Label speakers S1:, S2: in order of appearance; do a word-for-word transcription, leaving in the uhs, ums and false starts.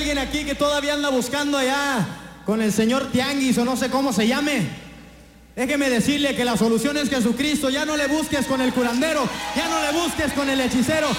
S1: alguien aquí que todavía anda buscando allá con el señor Tianguis o no sé cómo se llame, déjeme decirle que la solución es Jesucristo. Ya no le busques con el curandero, ya no le busques con el hechicero,